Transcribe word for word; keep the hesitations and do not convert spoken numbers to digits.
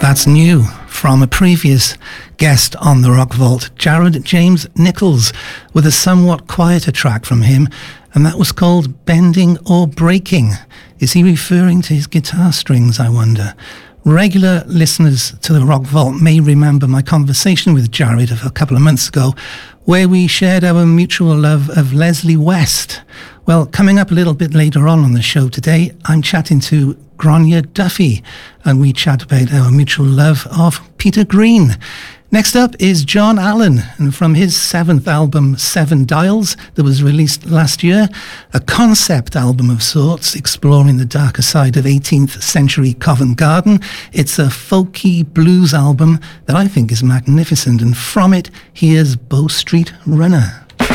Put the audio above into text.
That's new from a previous guest on the Rock Vault, Jared James Nichols, with a somewhat quieter track from him, and that was called Bending or Breaking. Is he referring to his guitar strings, I wonder? Regular listeners to the Rock Vault may remember my conversation with Jared of a couple of months ago, where we shared our mutual love of Leslie West. Well, coming up a little bit later on on the show today, I'm chatting to Gráinne Duffy, and we chat about our mutual love of Peter Green. Next up is John Allen, and from his seventh album, Seven Dials, that was released last year, a concept album of sorts, exploring the darker side of eighteenth century Covent Garden. It's a folky blues album that I think is magnificent, and from it, here's Bow Street Runner.